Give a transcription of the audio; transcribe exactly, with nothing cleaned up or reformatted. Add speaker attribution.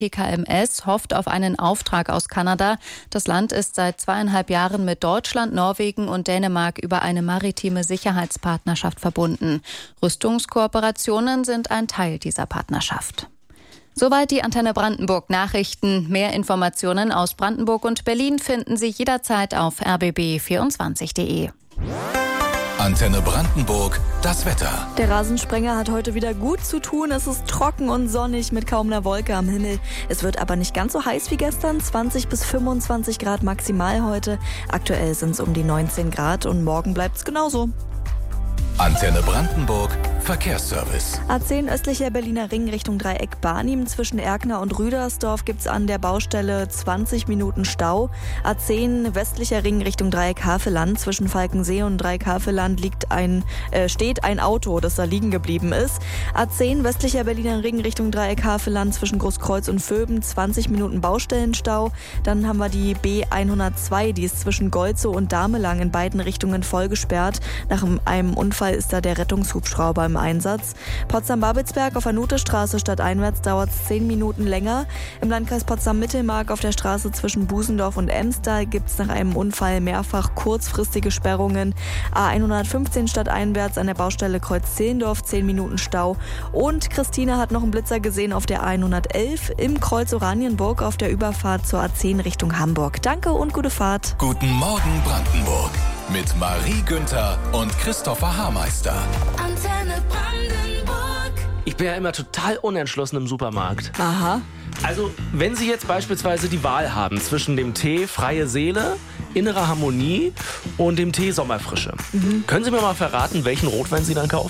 Speaker 1: T K M S hofft auf einen Auftrag aus Kanada. Das Land ist seit zweieinhalb Jahren mit Deutschland, Norwegen und Dänemark über eine maritime Sicherheitspartnerschaft verbunden. Rüstungskooperationen sind ein Teil dieser Partnerschaft. Soweit die Antenne Brandenburg Nachrichten. Mehr Informationen aus Brandenburg und Berlin finden Sie jederzeit auf r b b vierundzwanzig punkt d e.
Speaker 2: Antenne Brandenburg, das Wetter.
Speaker 3: Der Rasensprenger hat heute wieder gut zu tun. Es ist trocken und sonnig mit kaum einer Wolke am Himmel. Es wird aber nicht ganz so heiß wie gestern. zwanzig bis fünfundzwanzig Grad maximal heute. Aktuell sind es um die neunzehn Grad und morgen bleibt es genauso.
Speaker 2: Antenne Brandenburg, Verkehrsservice.
Speaker 3: A zehn östlicher Berliner Ring Richtung Dreieck Barnim. Zwischen Erkner und Rüdersdorf gibt's an der Baustelle zwanzig Minuten Stau. A zehn westlicher Ring Richtung Dreieck Havelland. Zwischen Falkensee und Dreieck Havelland liegt ein, äh, steht ein Auto, das da liegen geblieben ist. A zehn westlicher Berliner Ring Richtung Dreieck Havelland. Zwischen Großkreuz und Vöben zwanzig Minuten Baustellenstau. Dann haben wir die B hundertzwei, die ist zwischen Golzow und Damelang in beiden Richtungen voll gesperrt. Nach einem Unfall ist da der Rettungshubschrauber im Einsatz. Potsdam-Babelsberg auf der Nutestraße stadteinwärts dauert es zehn Minuten länger. Im Landkreis Potsdam-Mittelmark auf der Straße zwischen Busendorf und Emstal gibt es nach einem Unfall mehrfach kurzfristige Sperrungen. A hundertfünfzehn stadteinwärts an der Baustelle Kreuz-Zehlendorf zehn Minuten Stau. Und Christine hat noch einen Blitzer gesehen auf der A hundertelf im Kreuz Oranienburg auf der Überfahrt zur A zehn Richtung Hamburg. Danke und gute Fahrt.
Speaker 2: Guten Morgen Brandenburg mit Marie Günther und Christopher Haarmeister.
Speaker 4: Antenne Brandenburg.
Speaker 5: Ich bin ja immer total unentschlossen im Supermarkt.
Speaker 3: Aha.
Speaker 5: Also, wenn Sie jetzt beispielsweise die Wahl haben zwischen dem Tee Freie Seele, Innere Harmonie und dem Tee Sommerfrische, mhm. können Sie mir mal verraten, welchen Rotwein Sie dann kaufen?